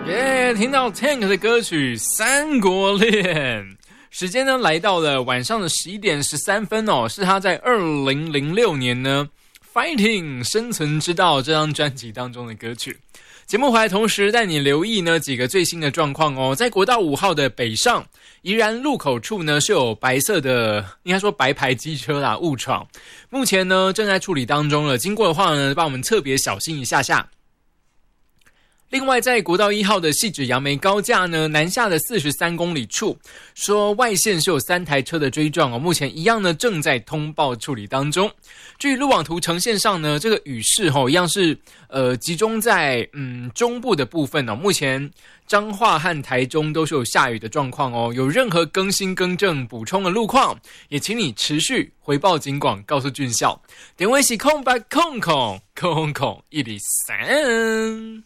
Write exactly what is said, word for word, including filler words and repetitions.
耶、yeah, 听到 Tank 的歌曲《三国恋》，时间呢来到了晚上的十一点十三分哦，是他在二零零六年呢《Fighting 生存之道》这张专辑当中的歌曲。节目回来同时带你留意呢几个最新的状况哦，在国道五号的北上宜兰路口处呢是有白色的，应该说白牌机车啦误闯，目前呢正在处理当中了，经过的话呢帮我们特别小心一下下。另外在国道一号的汐止杨梅高架呢南下的四十三公里处，说外线是有三台车的追撞哦，目前一样呢正在通报处理当中。至于路网图呈现上呢，这个雨势哦一样是呃集中在嗯中部的部分哦，目前彰化和台中都是有下雨的状况哦，有任何更新更正补充的路况，也请你持续回报警广告诉军校。点位是空白空空空空一里三。